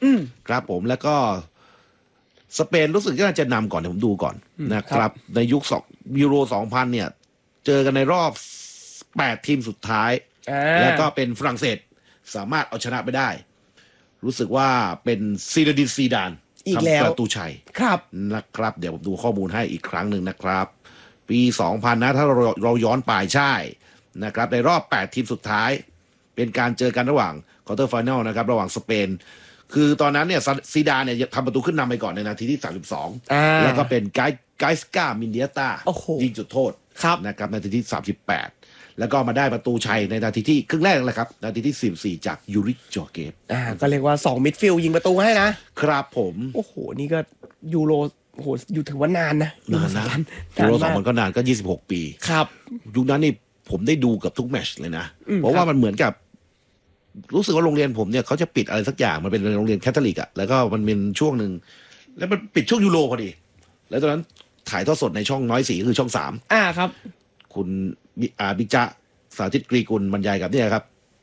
ครับผมแล้วก็สเปนรู้สึกว่าจะนำก่อนเดี๋ยวผมดูก่อนนะครับในยุคยูโร 2000เนี่ยเจอกันในรอบ8ทีมสุดท้ายแล้วก็เป็นฝรั่งเศสสามารถเอาชนะไปได้รู้สึกว่าเป็นซีดาดินซีดานทำประตูชัยครับนะครับเดี๋ยวผมดูข้อมูลให้อีกครั้งหนึ่งนะครับปี 2000นะถ้าเราย้อนไปใช่นะครับในรอบ8ทีมสุดท้ายเป็นการเจอกันระหว่างควอเตอร์ไฟนอลนะครับระหว่างสเปนคือตอนนั้นเนี่ยซีดานเนี่ยทำประตูขึ้นนำไปก่อนในนาทีที่32แล้วก็เป็นไกสกามินเดียตายิงจุดโทษนะครับนาทีที่38แล้วก็มาได้ประตูชัยในนาทีที่ครึ่งแรกแหละครับนาทีที่44จากยูริจอร์เกฟก็เรียกว่า2มิดฟิลด์ยิงประตูให้นะครับผมโอ้โหนี่ก็ยูโรโอ้โหอยู่ถือว่านานนะนานนะยูโร2000ก็นานก็26ปีครับยุคนั้นนี่ผมได้ดูกับทุกแมตช์เลยนะเพราะว่ามันเหมือนกับรู้สึกว่าโรงเรียนผมเนี่ยเขาจะปิดอะไรสักอย่างมันเป็นโรงเรียนแคทอลิกอะแล้วก็มันเป็นช่วงหนึ่งแล้วมันปิดช่วงยูโรพอดีแล้วตอนนั้นถ่ายทอดสดในช่องน้อยสีคือช่อง3 ครับคุณบิ๊กจ๊ะสาธิตกรีกุลบรรยายกับเนี่ยครับ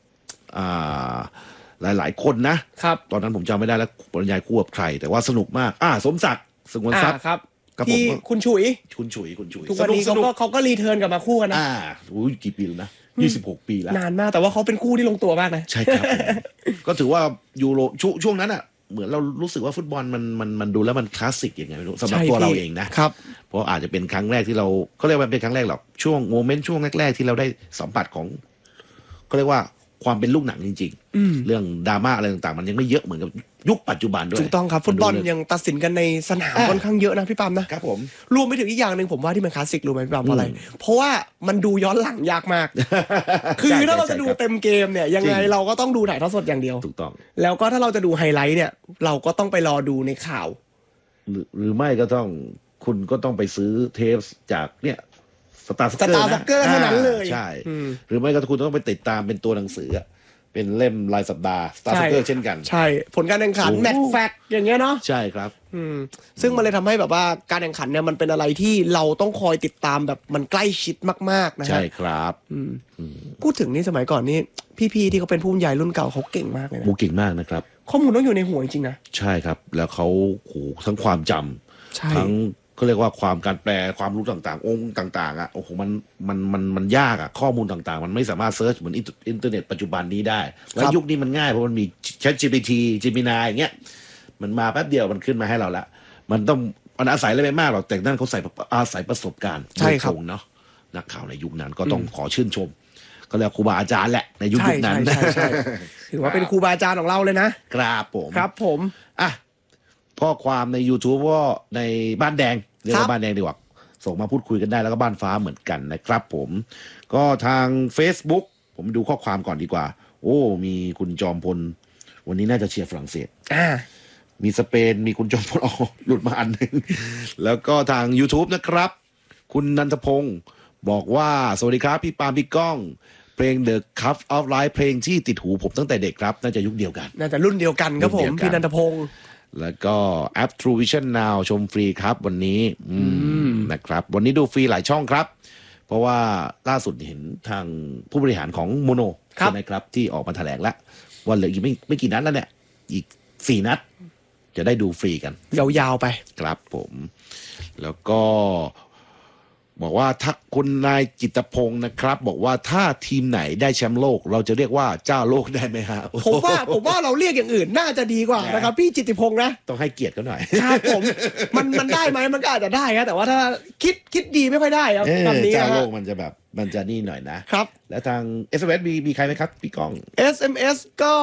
หลายคนนะครับตอนนั้นผมจำไม่ได้แล้วบรรยายคู่กับใครแต่ว่าสนุกมากสมศักดิ์สงวนทรัพย์ครับที่คุณฉุยทุกวันนี้เขาก็รีเทิร์นกลับมาคู่กันนะกี่ปีแล้วนะ26ปีแล้วนานมากแต่ว่าเขาเป็นคู่ที่ลงตัวมากนะใช่ครับก็ถือว่ายูโรช่วงนั้นอ่ะเหมือนเรารู้สึกว่าฟุตบอลมันดูแล้วมันคลาสสิกอย่างไงไม่รู้สำหรับตัวเราเองนะครับเพราะอาจจะเป็นครั้งแรกที่เขาเรียกว่าเป็นครั้งแรกหรอกช่วงโมเมนต์ช่วงแรกๆที่เราได้สัมผัสของเขาเรียกว่าความเป็นลูกหนังจริงๆเรื่องดราม่าอะไรต่างๆมันยังไม่เยอะเหมือนกับยุคปัจจุบันด้วยถูกต้องครับฟุตบอลยังตัดสินกันในสนามค่อนข้างเยอะนะพี่ปั๊มนะครับผมรวมไปถึงอีกอย่างหนึ่งผมว่าที่มันคลาสสิกรู้ไหมพี่ปั๊มเพราะอะไรเพราะว่ามันดูย้อนหลังยากมากคือถ้าเราจะดูเต็มเกมเนี่ยยังไงเราก็ต้องดูถ่ายทอดสดอย่างเดียวถูกต้องแล้วก็ถ้าเราจะดูไฮไลท์เนี่ยเราก็ต้องไปรอดูในข่าวหรือไม่ก็ต้องคุณก็ต้องไปซื้อเทปจากเนี่ยสตาร์ซ็อกเกอร์เท่านั้นเลยใช่หรือไม่ก็คุณต้องไปติดตามเป็นตัวหนังสือเป็นเล่มรายสัปดาห์ Star Soccer เช่นกันใช่ผลการแข่งขันแมตช์แฟกต์อย่างเงี้ยเนาะใช่ครับซึ่งมันเลยทำให้แบบว่าการแข่งขันเนี่ยมันเป็นอะไรที่เราต้องคอยติดตามแบบมันใกล้ชิดมากๆนะใช่ครับพูดถึงนี่สมัยก่อนนี่พี่ๆที่เขาเป็นผู้บรรยายรุ่นเก่าเขาเก่งมากเลยนะเก่งมากนะครับข้อมูลต้องอยู่ในหัวจริงๆนะใช่ครับแล้วเขาทั้งความจำทั้งเขาเรียกว่าความการแปลความรู้ต่างๆองค์ต่างๆโอ้โหมันยากข้อมูลต่างๆมันไม่สามารถเซิร์ชเหมือนอินเทอร์เน็ตปัจจุบันนี้ได้แล้วยุคนี้มันง่ายเพราะมันมี ChatGPT Gemini อย่างเงี้ยมันมาแป๊บเดียวมันขึ้นมาให้เราละมันอาศัยอะไรไม่มากหรอกแต่นั่นเขาอาศัยประสบการณ์ใช่ครับเนาะนักข่าวในยุคนั้นก็ต้องขอชื่นชมก็เรียกครูบาอาจารย์แหละในยุคนั้นใช่ถือว่าเป็นครูบาอาจารย์ของเราเลยนะครับผมข้อความใน YouTube ว่าในบ้านแดงเรียกว่าบ้านแดงดีกว่าส่งมาพูดคุยกันได้แล้วก็บ้านฟ้าเหมือนกันนะครับผมก็ทาง Facebook ผมดูข้อความก่อนดีกว่าโอ้มีคุณจอมพลวันนี้น่าจะเชียร์ฝรั่งเศสมีสเปนมีคุณจอมพลหลุดมาอันหนึ่งแล้วก็ทาง YouTube นะครับคุณนันทพงศ์บอกว่าสวัสดีครับพี่ปาล์มพี่ก้องเพลง The Cup of Life เพลงที่ติดหูผมตั้งแต่เด็กครับน่าจะยุคเดียวกันน่าจะรุ่นเดียวกันครับผมพี่นันทพงศ์แล้วก็แอป True Vision Now ชมฟรีครับวันนี้นะครับวันนี้ดูฟรีหลายช่องครับเพราะว่าล่าสุดเห็นทางผู้บริหารของโมโนใช่ไหมครับที่ออกมาแถลงแล้วว่าเหลืออีกไม่กี่นัดแล้วเนี่ยอีก4นัดจะได้ดูฟรีกันยาวๆไปครับผมแล้วก็บอกว่าถ้าคุณนายจิตพงศ์นะครับบอกว่าถ้าทีมไหนได้แชมป์โลกเราจะเรียกว่าเจ้าโลกได้ไหมฮะผมว่าเราเรียกอย่างอื่นน่าจะดีกว่านะครับพี่จิตพงศ์นะต้องให้เกียรติเขาหน่อยครับผมมันได้ไหมมันก็อาจจะได้ครับแต่ว่าถ้าคิดดีไม่ค่อยได้ครับแบบนี้เจ้าโลกมันจะแบบมันจะนี่หน่อยนะครับแล้วทาง SMS มีใครไหมครับพี่กอง SMS ก็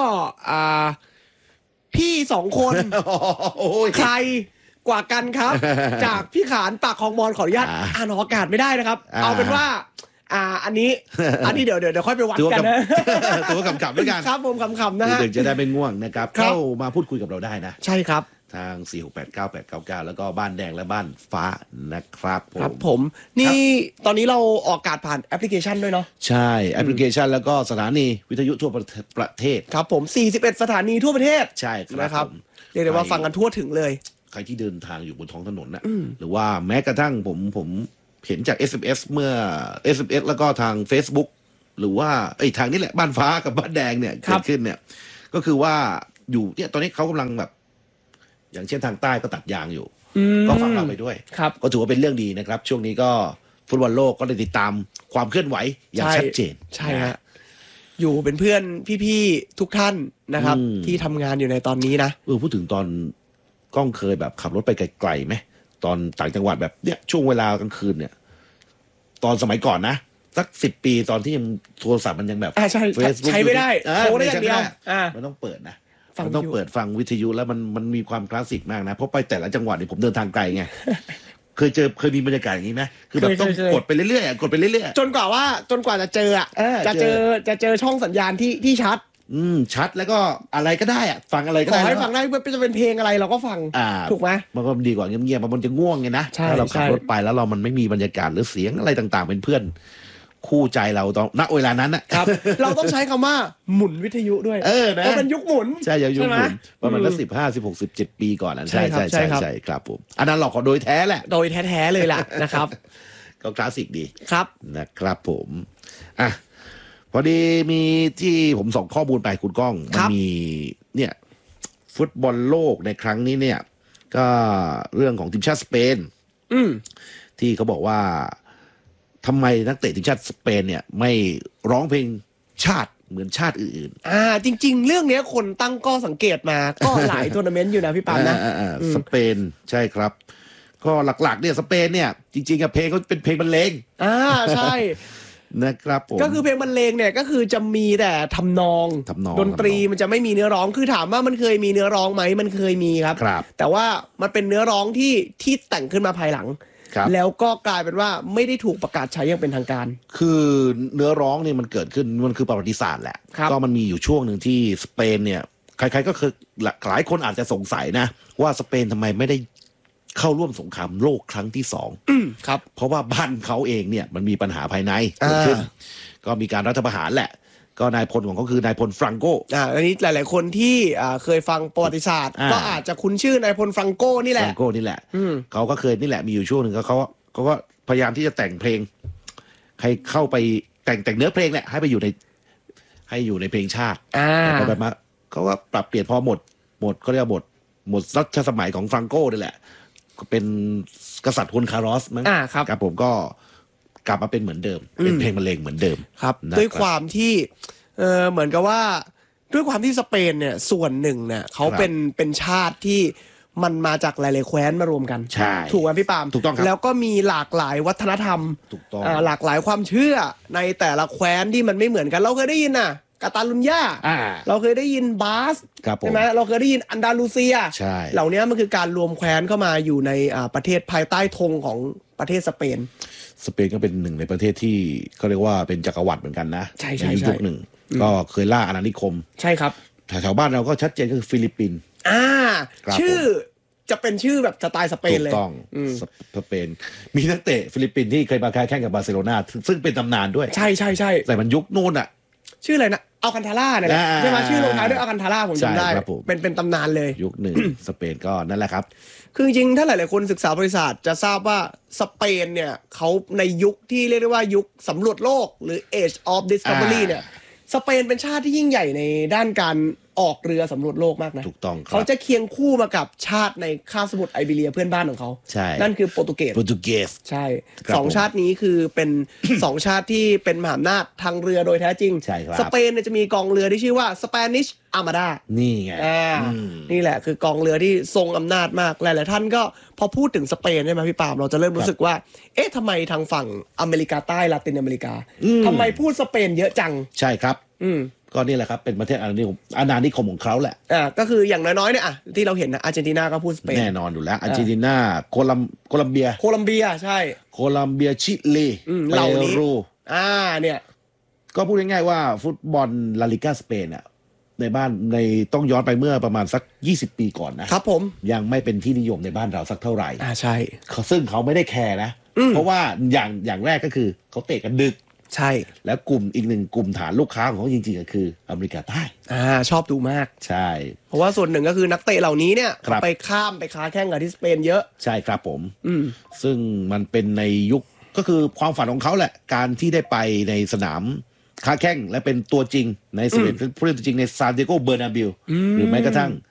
พี่2คนใครกว่ากันครับจากพี่ขานปากคลองมอนขออนุญาตอ่านออกอากาศไม่ได้นะครับเอาเป็นว่าอันนี้เดี๋ยวค่อยไปวัดกันนะตัวขำๆด้วยกันครับผมขำๆนะฮะจะได้ไม่ง่วงนะครับเข้ามาพูดคุยกับเราได้นะใช่ครับทาง4689899แล้วก็บ้านแดงและบ้านฟ้านะครับผมนี่ตอนนี้เราออกอากาศผ่านแอปพลิเคชันด้วยเนาะใช่แอปพลิเคชันแล้วก็สถานีวิทยุทั่วประเทศครับผม41สถานีทั่วประเทศใช่ครับเรียกได้ว่าฟังกันทั่วถึงเลยใครที่เดินทางอยู่บนท้องถนนนะหรือว่าแม้กระทั่งผมเห็นจาก SMS เมื่อ SMS แล้วก็ทาง Facebook หรือว่าทางนี้แหละบ้านฟ้ากับบ้านแดงเนี่ยเกิดขึ้นเนี่ยก็คือว่าอยู่เนี่ยตอนนี้เขากำลังแบบ อย่างเช่นทางใต้ก็ตัดยางอยู่ก็ฟังเราไปด้วยก็ถือว่าเป็นเรื่องดีนะครับ ช่วงนี้ก็ฟุตบอลโลกก็ได้ติดตามความเคลื่อนไหวอย่างชัดเจนใช่ฮะอยู่เป็นเพื่อนพี่ๆทุกท่านนะครับที่ทำงานอยู่ในตอนนี้นะพูดถึงตอนกล้องเคยแบบขับรถไปไกลๆไหมตอนต่างจังหวัดแบบเนี้ยช่วงเวลากลางคืนเนี่ยตอนสมัยก่อนนะสัก10 ปีตอนที่ยังโทรศัพท์มันยังแบบใช่ใช้ไม่ได้โทรได้อย่างเดียวมันต้องเปิดนะมันต้องเปิดฟังวิทยุแล้วมันมีความคลาสสิกมากนะเพราะไปแต่ละจังหวัดเนี่ยผมเดินทางไกลไงเคยมีบรรยากาศอย่างนี้ไหมคือแบบต้องกดไปเรื่อยๆกดไปเรื่อยๆจนกว่าจะเจอจะเจอช่องสัญญาณที่ชัดชัดแล้วก็อะไรก็ได้อะฟังอะไรก็ได้ขอให้ฟังได้จะเป็นเพลงอะไรเราก็ฟังถูกไหมมันก็ดีกว่าเงียบๆมันจะง่วงไงนะถ้าเราขับรถไปแล้วมันไม่มีบรรยากาศหรือเสียงอะไรต่างๆเป็นเพื่อนคู่ใจเราตอนณเวลานั้นนะครับเราต้องใช้คำว่าหมุนวิทยุด้วยนะมันยุคหมุนใช่ยุคหมุนประมาณ15 16 17 ปีก่อนนั้นใช่ครับผมอันนั้นเราขอโดยแท้แหละโดยแท้ๆเลยล่ะนะครับก็คลาสสิกดีครับนะครับผมอ่ะพอดีมีที่ผมส่งข้อมูลไปคุณก้องมันมีเนี่ยฟุตบอลโลกในครั้งนี้เนี่ยก็เรื่องของทีมชาติสเปนที่เขาบอกว่าทำไมนักเตะทีมชาติสเปนเนี่ยไม่ร้องเพลงชาติเหมือนชาติอื่นๆจริงๆเรื่องนี้คนตั้งก็สังเกตมาก็หลายทัวร์นาเมนต์อยู่นะพี่ปานนะสเปนใช่ครับก็หลักๆเนี่ยสเปนเนี่ยจริงๆเพลงเขาเป็นเพลงบรรเลงใช่นะครับผมก็คือเพลงบรรเลงเนี่ยก็คือจะมีแต่ทำนองดนตรีมันจะไม่มีเนื้อร้องคือถามว่ามันเคยมีเนื้อร้องไหมมันเคยมีครับแต่ว่ามันเป็นเนื้อร้องที่แต่งขึ้นมาภายหลังแล้วก็กลายเป็นว่าไม่ได้ถูกประกาศใช้อย่างเป็นทางการคือเนื้อร้องเนี่ยมันเกิดขึ้นมันคือประวัติศาสตร์แหละก็มันมีอยู่ช่วงหนึ่งที่สเปนเนี่ยใครๆก็คือหลายคนอาจจะสงสัยนะว่าสเปนทำไมไม่ได้เข้าร่วมสงครามโลกครั้งที่2 ครับเพราะว่าบ้านเขาเองเนี่ยมันมีปัญหาภายในเกิดขึ้นก็มีการรัฐประหารแหละก็นายพลของเขาคือนายพลฟรังโกอันนี้หลายๆคนที่เคยฟังประวัติศาสตร์ก็อาจจะคุ้นชื่อนายพลฟรังโกนี่แหละเขาก็เคยนี่แหละมีอยู่ช่วงหนึ่งเขาก็พยายามที่จะแต่งเพลงให้เข้าไปแต่งเนื้อเพลงแหละให้อยู่ในเพลงชาติแต่แบบมาเขาก็ปรับเปลี่ยนพอหมดเขาเรียกหมดรัชสมัยของฟรังโกนี่แหละเป็นกษัตริย์ฮุนคารอสมั้งครับผมก็กลับมาเป็นเหมือนเดิมเป็นเพลงบรรเลงเหมือนเดิมครับด้วยความที่เหมือนกับว่าด้วยความที่สเปนเนี่ยส่วนหนึ่งเนี่ยเขาเป็นชาติที่มันมาจากหลายๆแคว้นมารวมกันถูกไหมพี่ปามถูกต้องครับแล้วก็มีหลากหลายวัฒนธรรมถูกต้องหลากหลายความเชื่อในแต่ละแคว้นที่มันไม่เหมือนกันเราเคยได้ยินกาตาลุญญาเราเคยได้ยินบาสใช่ไหมเราเคยได้ยินอันดาลูเซียเหล่านี้มันคือการรวมแคว้นเข้ามาอยู่ในประเทศภายใต้ธงของประเทศสเปนก็เป็นหนึ่งในประเทศที่เขาเรียกว่าเป็นจักรวรรดิเหมือนกันนะในยุคหนึ่งก็เคยล่าอาณานิคมใช่ครับแถวบ้านเราก็ชัดเจนก็คือฟิลิปปินส์ชื่อจะเป็นชื่อแบบสไตล์สเปนเลยถูกต้องสเปนมีนักเตะฟิลิปปินส์ที่เคยมาแข่งกับบาร์เซโลนาซึ่งเป็นตำนานด้วยใช่แต่มันยุคนู้นชื่ออะไรนะอัลคันทาร่าเนี่ยใช่ไหมชื่อลงท้ายด้วยอัลคันทาร่าผมจำได้เป็นตำนานเลยยุคหนึ่งสเปนก็นั่นแหละครับคือจริงๆถ้าหลายๆคนศึกษาบริษัทจะทราบว่าสเปนเนี่ยเขาในยุคที่เรียกได้ว่ายุคสำรวจโลกหรือ Age of Discovery เนี่ยสเปนเป็นชาติที่ยิ่งใหญ่ในด้านการออกเรือสำรวจโลกมากนะถูกต้องเขาจะเคียงคู่มากับชาติในคาบสมุทรไอเบเรียเพื่อนบ้านของเขาใช่นั่นคือโปรตุเกสใช่2ชาตินี้คือเป็น 2ชาติที่เป็นมหาอำนาจทางเรือโดยแท้จริงใช่ครับสเปนเนี่ยจะมีกองเรือที่ชื่อว่า Spanish Armada นี่ไงนี่แหละคือกองเรือที่ทรงอำนาจมากหลายๆท่านก็พอพูดถึงสเปนใช่ไหมพี่ปามเราจะเริ่มรู้สึกว่าเอ๊ะทำไมทางฝั่งอเมริกาใต้ลาตินอเมริกาทำไมพูดสเปนเยอะจังใช่ครับก็นี่แหละครับเป็นประเทศอาณานิคมของเขาแหละก็คืออย่างน้อยๆเนี่ยที่เราเห็นนะอาร์เจนตินาก็พูดสเปนแน่นอนอยู่แล้วอาร์เจนตินาโคลัมเบียใช่โคลัมเบียชิลีเปรูเนี่ยก็พูดง่ายๆว่าฟุตบอลลาลิก้าสเปนอ่ะในบ้านต้องย้อนไปเมื่อประมาณสัก20 ปีก่อนนะครับผมยังไม่เป็นที่นิยมในบ้านเราสักเท่าไหร่ใช่ซึ่งเขาไม่ได้แคร์นะเพราะว่าอย่างแรกก็คือเขาเตะกันดึกใช่แล้วอีกหนึ่งกลุ่มฐานลูกค้าของเขาจริงๆก็คืออเมริกาใต้ชอบดูมากใช่เพราะว่าส่วนหนึ่งก็คือนักเตะเหล่านี้เนี่ยไปค้าแข่งกับที่สเปนเยอะใช่ครับผมซึ่งมันเป็นในยุคก็คือความฝันของเขาแหละการที่ได้ไปในสนามค้าแข้งและเป็นตัวจริงใน11ผู้เล่นตัวจริงในซานดิเอโกเบอร์นาบิลหรือแม้กระทั่ง